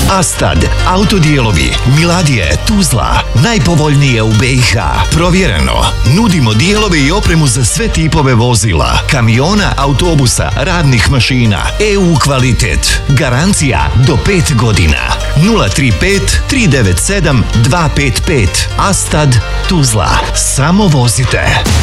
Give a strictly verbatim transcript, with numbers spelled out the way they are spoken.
Astad, autodijelovi, Miladije, Tuzla, najpovoljnije u B i H. Provjereno, nudimo dijelove i opremu za sve tipove vozila, kamiona, autobusa, radnih mašina, E U kvalitet, garancija do pet godina. nula tri pet tri devet sedam dva pet pet. Astad, Tuzla. Samo vozite.